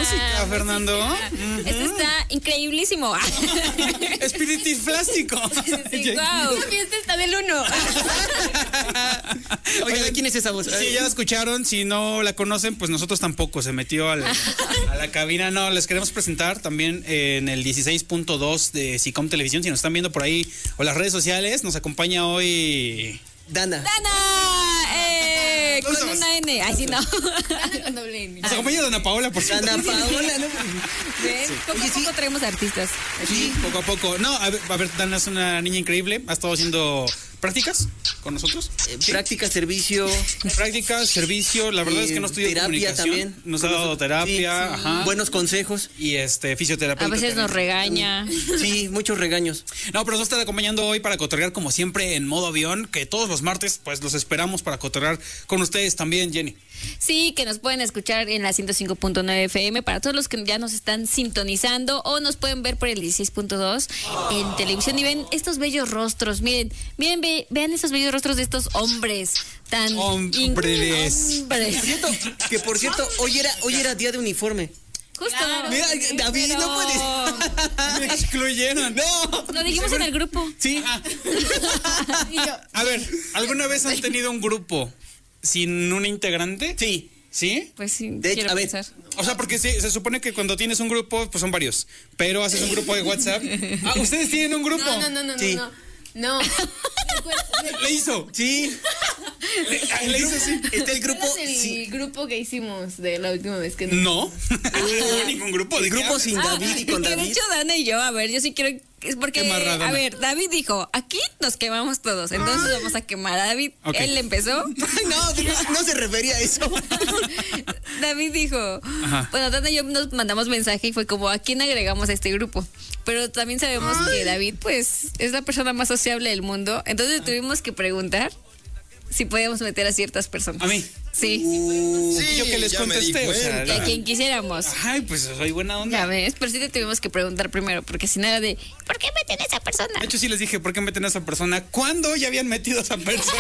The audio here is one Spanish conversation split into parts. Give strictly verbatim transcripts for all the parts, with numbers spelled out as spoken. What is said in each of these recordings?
música, Fernando. Uh-huh. Esto está increíblísimo. Espiritiflástico. Sí, wow. La fiesta está del uno. Oiga, ¿de quién es esa voz? Sí, ya la escucharon. Si no la conocen, pues nosotros tampoco. Se metió al, a la cabina. No, les queremos presentar también en el dieciséis punto dos de Sicom Televisión. Si nos están viendo por ahí o las redes sociales, nos acompaña hoy Dana. ¡Dana! Eh, con somos? una N. Ay, sí, no. Dana con doble N. Nos acompaña Dana Paola, por cierto. Dana Paola, ¿no? ¿Ven? Poco a poco traemos artistas. Sí, poco a poco. No, a ver, a ver, Dana es una niña increíble. Ha estado haciendo prácticas con nosotros. Eh, práctica, servicio. Prácticas, servicio. La verdad eh, es que no estudió terapia comunicación. también. Nos ha dado terapia, Sí, ajá. Buenos consejos. Y este, fisioterapia. A veces nos regaña. Sí, muchos regaños. No, pero nos va a estar acompañando hoy para cotorrear como siempre en modo avión, que todos los martes pues los esperamos para cotorrear con ustedes también, Jenny. Sí, que nos pueden escuchar en la ciento cinco punto nueve F M para todos los que ya nos están sintonizando o nos pueden ver por el dieciséis punto dos en televisión y ven estos bellos rostros. Miren, miren, ve, vean estos bellos rostros de estos hombres tan Hombres. hombres. Cierto, que por cierto, hoy era, hoy era día de uniforme. Justo. Claro. Mira, David, Pero- no puedes. Me excluyeron. No. Lo dijimos en el grupo. Sí. Y yo, A ver, ¿alguna vez han tenido un grupo sin un integrante? Sí. ¿Sí? Pues sí, De hecho, quiero a ver. pensar. O sea, porque sí, se supone que cuando tienes un grupo, pues son varios. Pero haces un grupo de WhatsApp. Ah, ¿ustedes tienen un grupo? no, no, no, no, Sí. no. No. Le hizo. Sí. Le, le hizo así. Está el grupo. ¿Cuál es el Sí. grupo que hicimos de la última vez que No. No ningún grupo. El ¿de qué grupo hablas? sin David y con Que de David. hecho Dana y yo, a ver, yo sí quiero, es porque, Quemar a Dana. a ver, David dijo, aquí nos quemamos todos, entonces vamos a quemar a David. Ok. Él empezó. Ay, no, no, no se refería a eso. David dijo, Ajá. bueno, Dana y yo nos mandamos mensaje y fue como, ¿a quién agregamos a este grupo? Pero también sabemos que David, pues, es la persona más sociable del mundo, entonces tuvimos que preguntar si podíamos meter a ciertas personas. ¿A mí? Sí, Sí, yo que les ya me di contesté, o sea, y a la- quien quisiéramos. Ay, pues soy buena onda. Ya ves, pero sí te tuvimos que preguntar primero, porque si no era de, ¿por qué meten a esa persona? De hecho, sí les dije, ¿por qué meten a esa persona? ¿Cuándo ya habían metido a esa persona?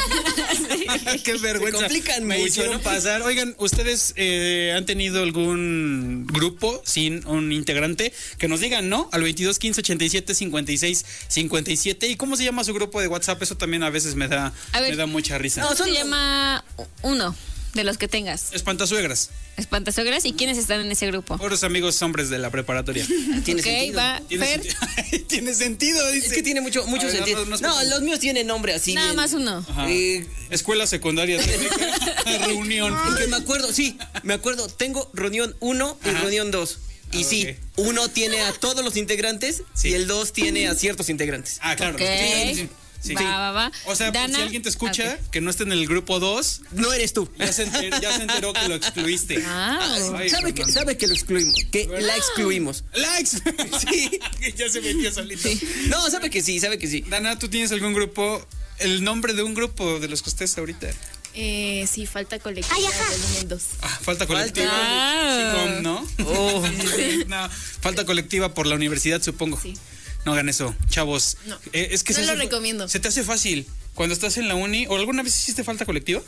Qué vergüenza. Se complican Me mucho, hicieron ¿no? pasar. Oigan, ¿ustedes eh, han tenido algún grupo sin un integrante? Que nos digan, ¿no? Al veintidós quince ochenta y siete cincuenta y seis cincuenta y siete. ¿Y cómo se llama su grupo de WhatsApp? Eso también a veces me da, A ver. me da mucha risa. No, se llama uno de los que tengas. Espantasuegras. Espantasogras. ¿Y quiénes están en ese grupo? Pobres amigos hombres de la preparatoria. Tiene Ok, sentido. va. Tiene, Fer, senti- tiene sentido, dice. Es que tiene mucho, mucho A ver, sentido. no, no, No, no. los míos tienen nombre así. nada bien. más uno. Ajá. Eh, Escuela secundaria técnica, reunión. Porque me acuerdo, sí, me acuerdo, tengo reunión uno y Ajá. reunión dos. Y Ah, sí, ok. uno tiene a todos los integrantes Sí. y el dos tiene a ciertos integrantes. Ah, claro. Ok. Sí, sí, sí. Sí. Va, va, va. O sea, pues, Dana. si alguien te escucha Ok. que no esté en el grupo dos, No eres tú. ya se, enter- ya se enteró que lo excluiste. Ah, Ay, ¿Sabe que, Fernando. sabe que lo excluimos? Que la excluimos. Likes. Sí. Ya se metió solito. No, sabe que sí, sabe que sí. Dana, ¿tú tienes algún grupo? El nombre de un grupo de los que estés ahorita. Eh, sí, falta colectiva del uno al dos. Ah, falta colectiva. Falta. Sí, com, ¿no? Oh. No, falta colectiva por la universidad, supongo. Sí. No hagan eso, chavos. No. Eh, es que No se lo hace fa- recomiendo. Se te hace fácil. Cuando estás en la uni, ¿o alguna vez hiciste falta colectiva?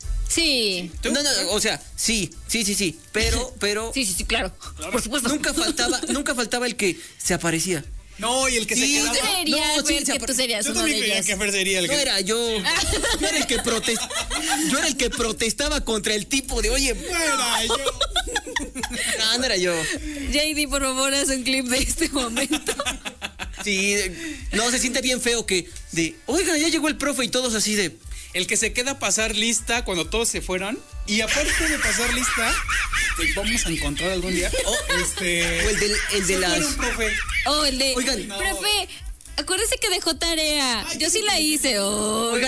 sí. ¿Tú? No, no, o sea, sí, sí, sí, sí. Pero, pero. Sí, sí, sí, claro. Por supuesto. Nunca faltaba, nunca faltaba el que se aparecía. No, y el que Sí, se quedaba. Yo creería, No, sí, Fer, se que apar- tú serías Yo uno de también creía ellas. que Fer sería el No que... era yo. Yo era el que protest, yo era el que protestaba contra el tipo de, oye, Era yo. no, no era yo. J D, por favor, haz un clip de este momento. Sí, no, se siente bien feo que de, oiga, ya llegó el profe y todos así de, El que se queda a pasar lista cuando todos se fueron. Y aparte de pasar lista, que vamos a encontrar algún día. este. o el del, el de se las, fueron, profe. Oh, el de. Oigan. Profe, acuérdese que dejó tarea. Yo sí la hice. Oh, oigan,